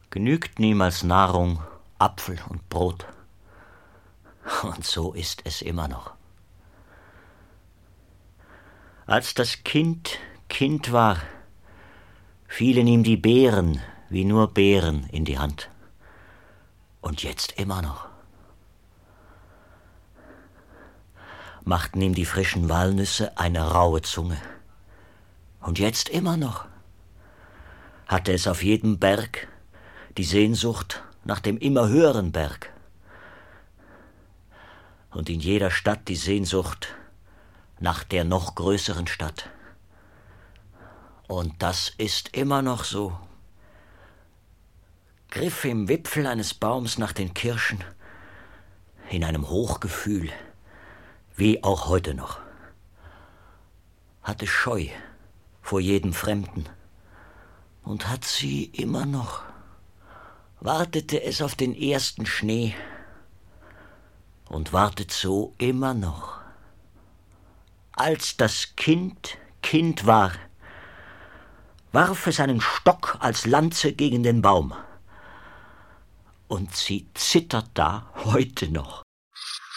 genügt niemals Nahrung, Apfel und Brot. Und so ist es immer noch. Als das Kind Kind war, fielen ihm die Beeren wie nur Beeren in die Hand. Und jetzt immer noch. Machten ihm die frischen Walnüsse eine raue Zunge. Und jetzt immer noch. Hatte es auf jedem Berg die Sehnsucht nach dem immer höheren Berg. Und in jeder Stadt die Sehnsucht nach der noch größeren Stadt. Und das ist immer noch so. Griff im Wipfel eines Baums nach den Kirschen, in einem Hochgefühl, wie auch heute noch. Hatte Scheu vor jedem Fremden und hat sie immer noch. Wartete es auf den ersten Schnee und wartet so immer noch. Als das Kind Kind war, warf es einen Stock als Lanze gegen den Baum. Und sie zittert da heute noch.